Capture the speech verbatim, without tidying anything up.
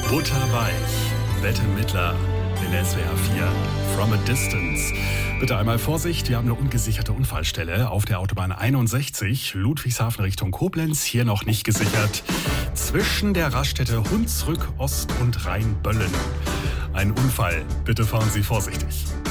Butterweich, Bette Midler in S W R vier. From a Distance. Bitte einmal Vorsicht, wir haben eine ungesicherte Unfallstelle auf der Autobahn einundsechzig, Ludwigshafen Richtung Koblenz, hier noch nicht gesichert. Zwischen der Raststätte Hunsrück Ost und Rheinböllen. Ein Unfall, bitte fahren Sie vorsichtig.